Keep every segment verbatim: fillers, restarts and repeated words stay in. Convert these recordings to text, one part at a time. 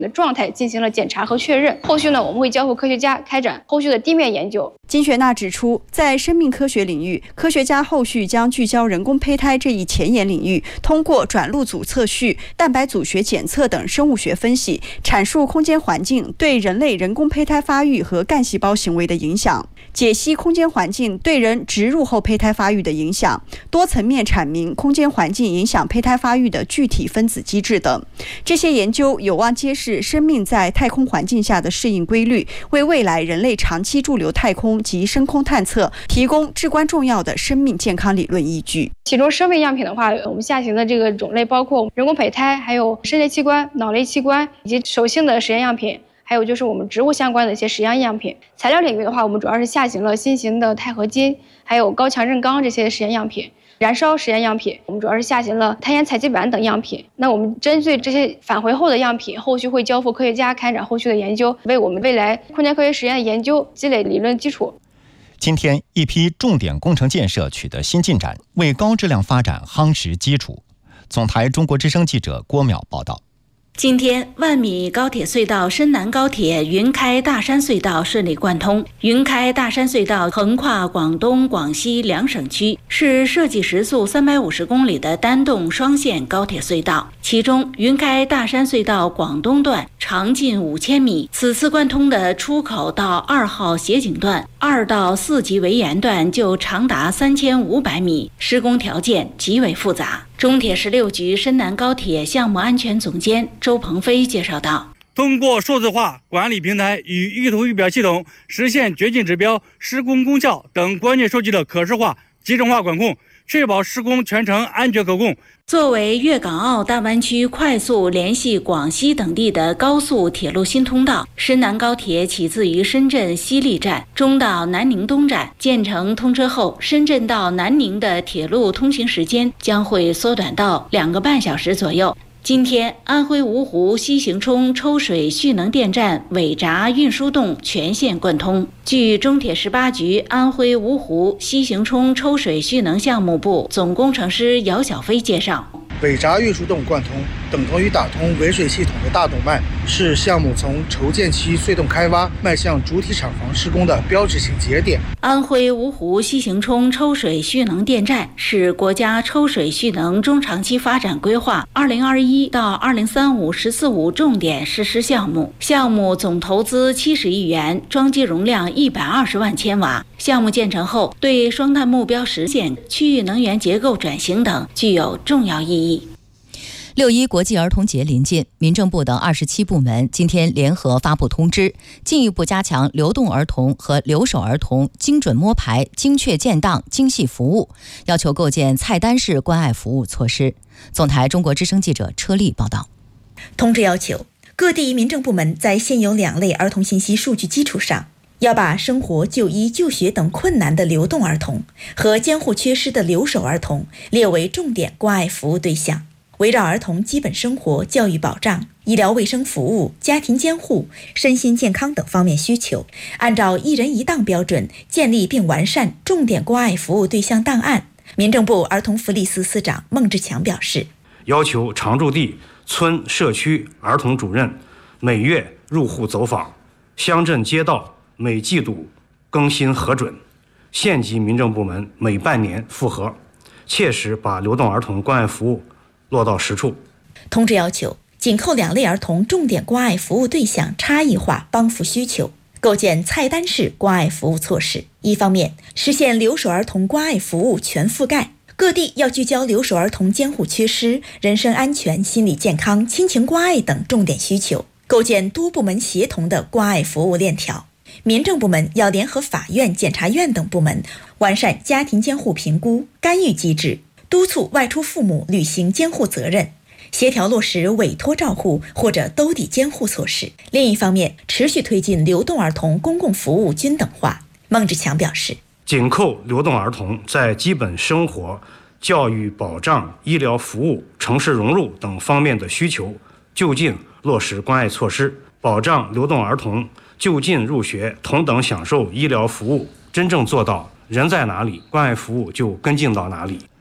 的状态进行了检查和确认。后续呢，我们会交付科学家开展后续的地面研究。 金雪娜指出，在生命科学领域，科学家后续将聚焦人工胚胎这一前沿领域，通过转录组测序、蛋白组学检测等生物学分析，阐述空间环境对人类人工胚胎发育和干细胞行为的影响，解析空间环境对人植入后胚胎发育的影响，多层面阐明空间环境影响胚胎发育的具体分子机制等。这些研究有望揭示生命在太空环境下的适应规律，为未来人类长期驻留太空及深空探测提供至关重要的生命健康理论依据。 其中生命样品的话，我们下行的这个种类包括人工胚胎，还有肾类器官、脑类器官以及手性的实验样品，还有就是我们植物相关的一些实验样品。材料领域的话，我们主要是下行了新型的钛合金，还有高强韧钢这些实验样品。燃烧实验样品，我们主要是下行了碳盐采集板等样品。那我们针对这些返回后的样品，后续会交付科学家开展后续的研究，为我们未来空间科学实验的研究积累理论基础。 今天，一批重点工程建设取得新进展，为高质量发展夯实基础。总台中国之声记者郭淼报道。 今天，万米高铁隧道深南高铁云开大山隧道顺利贯通。云开大山隧道横跨广东、广西两省区，是设计时速三百五十公里的单洞双线高铁隧道。其中，云开大山隧道广东段长近五千米，此次贯通的出口到二号协景段、二到四级围沿段就长达三千五百米，施工条件极为复杂。中铁十六局深南高铁项目安全总监周鹏飞介绍道： 通过数字化管理平台与意图仪表系统，实现掘进指标、施工功效等关键数据的可视化、集成化管控，确保施工全程安全可控。 作为粤港澳大湾区快速联系广西等地的高速铁路新通道，深南高铁起自于深圳西丽站，中到南宁东站。建成通车后，深圳到南宁的铁路通行时间将会缩短到两个半小时左右。今天，安徽芜湖西行冲抽水蓄能电站尾闸运输洞全线贯通。据中铁十八局安徽芜湖西行冲抽水蓄能项目部总工程师姚小飞介绍， 尾闸运输洞贯通等同于打通尾水系统的大动脉，是项目从筹建期隧洞开挖迈向主体厂房施工的标志性节点。 安徽芜湖西行冲抽水蓄能电站是国家抽水蓄能中长期发展规划二零二一到二零三五“十四五”重点实施项目，项目总投资七十亿元，装机容量一百二十万千瓦。项目建成后，对双碳目标实现、区域能源结构转型等具有重要意义。 六一国际儿童节临近，民政部等二十七部门今天联合发布通知，进一步加强流动儿童和留守儿童精准摸排、精确建档、精细服务，要求构建菜单式关爱服务措施。总台中国之声记者车丽报道。 通知要求各地民政部门在现有两类儿童信息数据基础上，要把生活、就医、就学等困难的流动儿童和监护缺失的留守儿童列为重点关爱服务对象，围绕儿童基本生活、教育保障、医疗卫生服务、家庭监护、身心健康等方面需求，按照一人一档标准建立并完善重点关爱服务对象档案。民政部儿童福利司司长孟志强表示， 要求常住地、村、社区儿童主任每月入户走访，乡镇街道每季度更新核准，县级民政部门每半年复核，切实把流动儿童关爱服务落到实处。 通知要求紧扣两类儿童重点关爱服务对象差异化帮扶需求，构建菜单式关爱服务措施。一方面，实现留守儿童关爱服务全覆盖，各地要聚焦留守儿童监护缺失、人身安全、心理健康、亲情关爱等重点需求，构建多部门协同的关爱服务链条。民政部门要联合法院、检察院等部门，完善家庭监护评估、干预机制，督促外出父母履行监护责任，协调落实委托照护或者兜底监护措施。另一方面，持续推进流动儿童公共服务均等化。孟志强表示， 紧扣流动儿童在基本生活、教育保障、医疗服务、城市融入等方面的需求，就近落实关爱措施，保障流动儿童就近入学、同等享受医疗服务，真正做到人在哪里，关爱服务就跟进到哪里。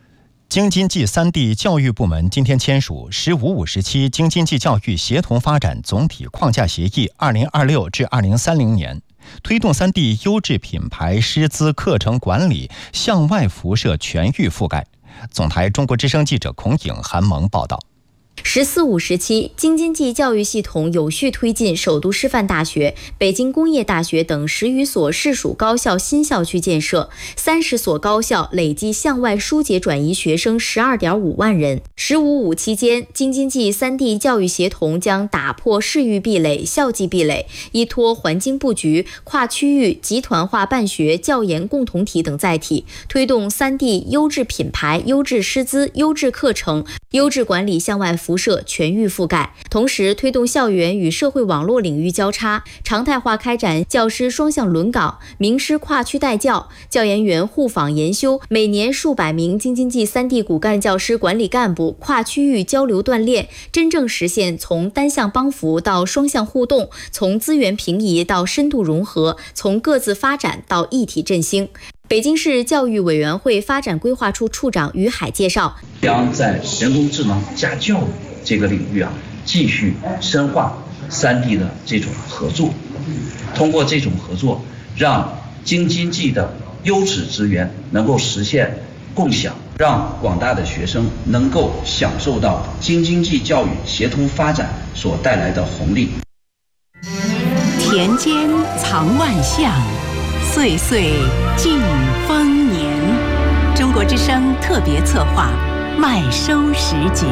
京津冀三地教育部门今天签署“十五五”时期京津冀教育协同发展总体框架协议（二零二六至二零三零年），推动三地优质品牌师资课程管理向外辐射全域覆盖。总台中国之声记者孔颖、韩萌报道。 十四五时期，京津冀教育系统有序推进首都师范大学、北京工业大学等十余所市属高校新校区建设，三十所高校累计向外疏解转移学生十二点五万人。十五五期间，京津冀三地教育协同将打破市域壁垒、校际壁垒，依托环境布局、跨区域集团化办学、教研共同体等载体，推动三地优质品牌、优质师资、优质课程、优质管理向外辐射全域覆盖，同时推动校园与社会网络领域交叉，常态化开展教师双向轮岗、名师跨区带教、教研员互访研修，每年数百名京津冀三地骨干教师管理干部跨区域交流锻炼，真正实现从单向帮扶到双向互动，从资源平移到深度融合，从各自发展到一体振兴。北京市教育委员会发展规划处处长于海介绍， 将在人工智能加教育这个领域啊，继续深化三地的这种合作，通过这种合作，让京津冀的优质资源能够实现共享，让广大的学生能够享受到京津冀教育协同发展所带来的红利。 田间藏万象，岁岁尽丰年。中国之声特别策划麦收时节。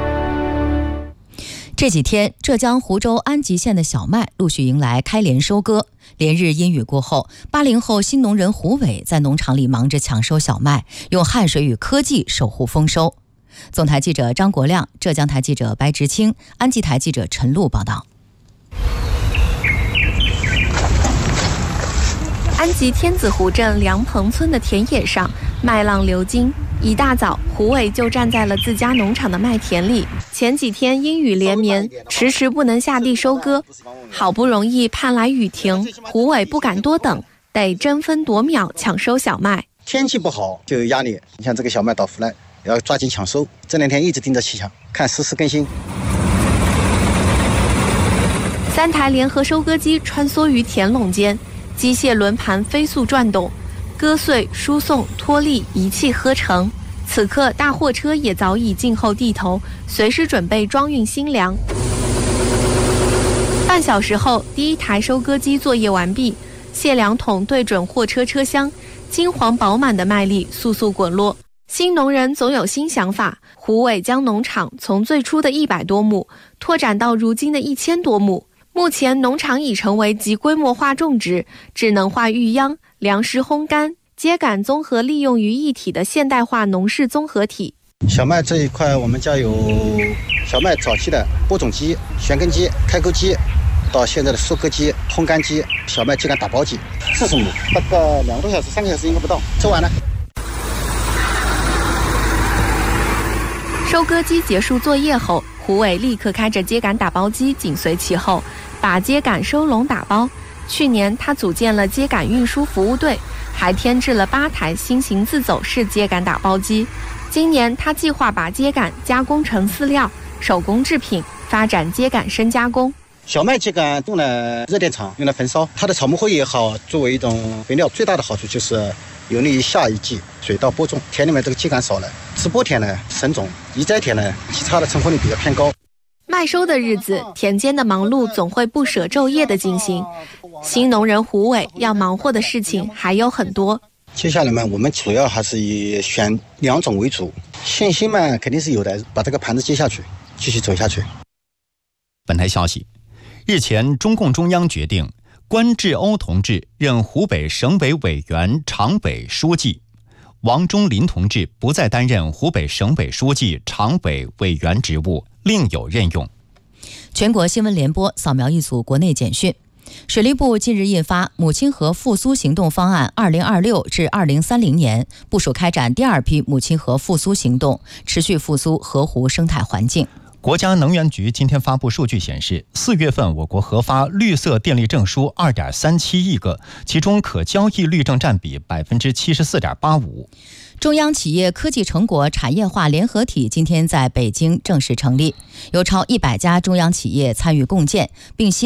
这几天，浙江湖州安吉县的小麦陆续迎来开镰收割。连日阴雨过后，八零后新农人胡伟在农场里忙着抢收小麦，用汗水与科技守护丰收。总台记者张国亮、浙江台记者白直清、安吉台记者陈露报道。 安吉天子湖镇梁棚村的田野上，麦浪流金。一大早，胡伟就站在了自家农场的麦田里。前几天阴雨连绵，迟迟不能下地收割，好不容易盼来雨停，胡伟不敢多等，得争分夺秒抢收小麦。 天气不好就有压力，你像这个小麦到腐烂，要抓紧抢收。这两天一直盯着气象，看实时更新。 三台联合收割机穿梭于田垄间，机械轮盘飞速转动，割碎、输送、脱粒一气呵成。此刻，大货车也早已静候地头，随时准备装运新粮。半小时后，第一台收割机作业完毕，卸粮桶对准货车车厢，金黄饱满的麦粒簌簌滚落。新农人总有新想法，胡伟将农场从最初的一百多亩拓展到如今的一千多亩。目前，农场已成为集规模化种植、智能化育秧、粮食烘干、秸秆综合利用于一体的现代化农事综合体。 小麦这一块，我们家有小麦早期的播种机、旋耕机、开沟机，到现在的收割机、烘干机、小麦秸秆打包机，四十亩，大概两个多小时、三个小时应该不到，收完了。 收割机结束作业后，胡伟立刻开着秸秆打包机紧随其后，把秸秆收拢打包。去年他组建了秸秆运输服务队，还添置了八台新型自走式秸秆打包机。今年他计划把秸秆加工成饲料、手工制品，发展秸秆深加工。 小麦秸秆用来热电场，用来焚烧，它的草木灰也好，作为一种肥料，最大的好处就是有利于下一季水稻播种。田里面这个秸秆少了，直播田呢省种，移栽田呢其他的成活率比较偏高。 麦收的日子，田间的忙碌总会不舍昼夜的进行。新农人胡伟要忙活的事情还有很多。 接下来嘛，我们主要还是以选两种为主，信心嘛肯定是有的，把这个盘子接下去，继续走下去。 本台消息，日前中共中央决定关志欧同志任湖北省委委员、常委书记，王忠林同志不再担任湖北省委书记、常委委员职务，另有任用。 全国新闻联播扫描一组国内简讯。水利部近日印发《母亲河复苏行动方案（二零二六至二零三零年）》，部署开展第二批母亲河复苏行动，持续复苏河湖生态环境。 国家能源局今天发布数据显示，四月份我国核发绿色电力证书 二点三七亿个，其中可交易绿证占比 百分之七十四点八五。 中央企业科技成果产业化联合体今天在北京正式成立，有超一百家中央企业参与共建，并希